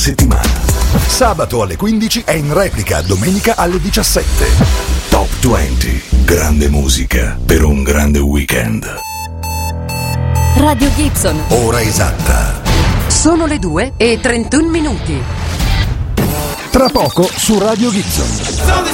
settimana. Sabato alle 15 è in replica domenica alle 17. Top 20. Grande musica per un grande weekend. Radio Gibson. Ora esatta. Sono le 2:31. Tra poco su Radio Gibson.